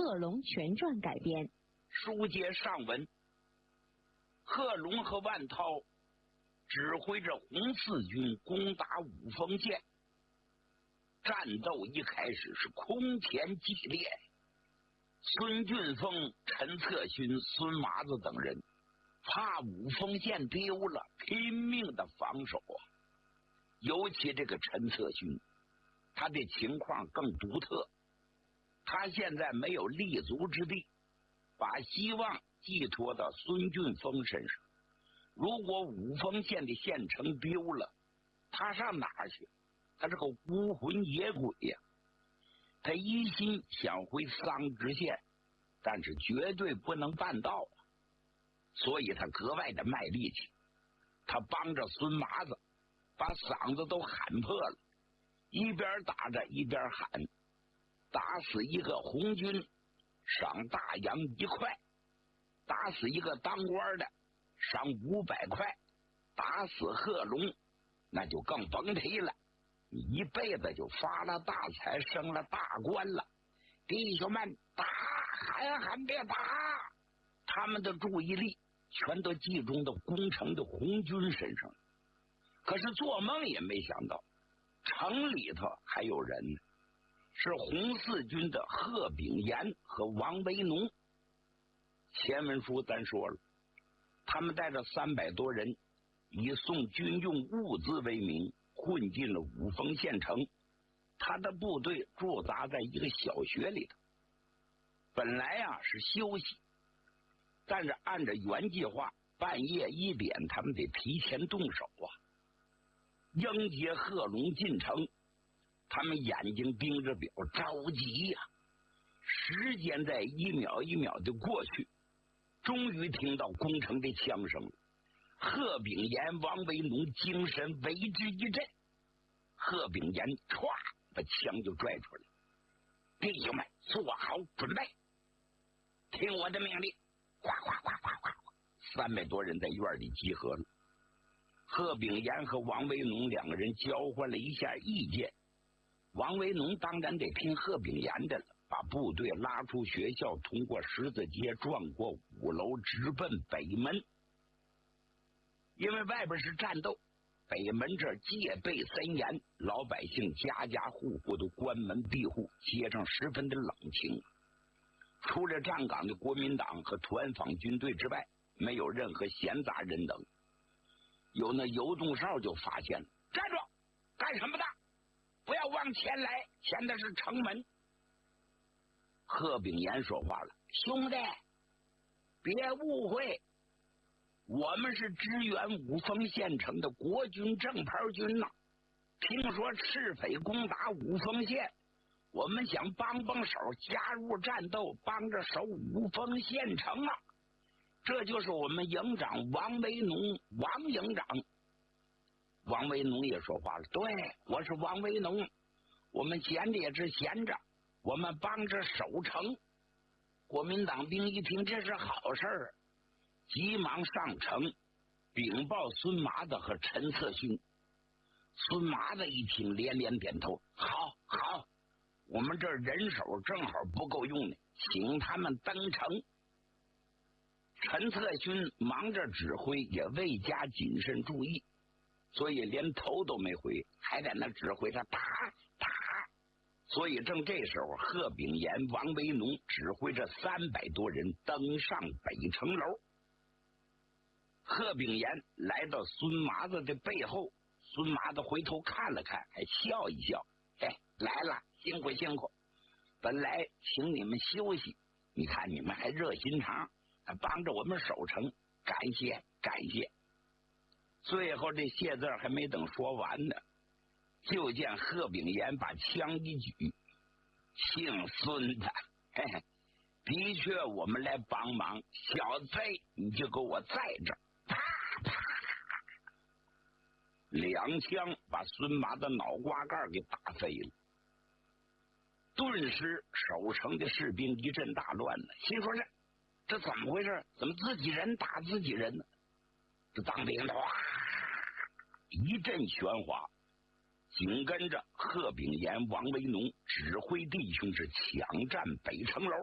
贺龙全传改编。 书接上文，贺龙和万涛指挥着红四军攻打五峰县，战斗一开始是空前激烈。孙俊峰、陈策勋、孙麻子等人怕五峰县丢了，拼命的防守啊。尤其这个陈策勋，他的情况更独特，他现在没有立足之地，把希望寄托到孙俊峰身上。如果五峰县的县城丢了，他上哪儿去？他是个孤魂野鬼呀。他一心想回桑植县，但是绝对不能办到啊，所以他格外的卖力气。他帮着孙麻子把嗓子都喊破了，一边打着一边喊，打死一个红军赏大洋1块，打死一个当官的赏500块，打死贺龙那就更甭提了，你一辈子就发了大财，升了大官了。弟兄们，打，喊别打！他们的注意力全都集中到攻城的红军身上，可是做梦也没想到城里头还有人呢，是红四军的贺炳炎和王维农。前文书咱说了，他们带着300多人以送军用物资为名混进了五峰县城。他的部队驻扎在一个小学里头，本来是休息，但是按照原计划半夜1点他们得提前动手啊，迎接贺龙进城。他们眼睛盯着表，着急呀。时间在一秒一秒的过去，终于听到攻城的枪声了。贺炳炎、王维农精神为之一振，贺炳炎歘把枪就拽出来。弟兄们，做好准备，听我的命令！哗哗哗哗哗！300多人在院里集合了。贺炳炎和王维农2个人交换了一下意见。王维农当然得听贺炳炎的了，把部队拉出学校，通过十字街，转过5楼，直奔北门。因为外边是战斗，北门这儿戒备森严，老百姓家家户户都关门闭户，街上十分的冷清。除了站岗的国民党和团坊军队之外，没有任何闲杂人等。有那游动哨就发现了，站住！干什么的？不要往前来，前的是城门。贺炳炎说话了，兄弟，别误会，我们是支援五峰县城的国军正牌军呐。听说赤匪攻打五峰县，我们想帮手，加入战斗，帮着守五峰县城啊。这就是我们营长王维农，王营长。王维农也说话了，对，我是王维农，我们闲着也是闲着，我们帮着守城。国民党兵一听这是好事儿，急忙上城禀报孙麻子和陈策勋。孙麻子一听连连点头，好，我们这人手正好不够用呢，请他们登城。陈策勋忙着指挥，也未加谨慎注意，所以连头都没回，还在那指挥他打。所以正这时候，贺炳炎、王维农指挥着300多人登上北城楼。贺炳炎来到孙麻子的背后，孙麻子回头看了看，还笑一笑，来了，辛苦，本来请你们休息，你看你们还热心肠，还帮着我们守城，感谢。最后这谢字还没等说完呢，就见贺炳炎把枪一举，姓孙的，的确我们来帮忙，小贼你就给我在这儿，啪2枪把孙麻的脑瓜盖给打飞了。顿时守城的士兵一阵大乱了，心说这怎么回事？怎么自己人打自己人呢？这当兵的哇一阵喧哗，紧跟着贺炳炎、王维农指挥弟兄是抢占北城楼。